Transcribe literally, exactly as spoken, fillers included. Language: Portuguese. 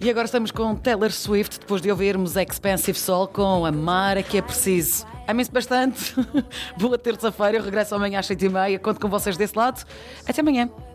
E agora estamos com Taylor Swift, depois de ouvirmos Expensive Soul com Amar é que é preciso. Amem-se bastante. Boa terça-feira, eu regresso amanhã às sete e meia. Conto com vocês desse lado. Até amanhã.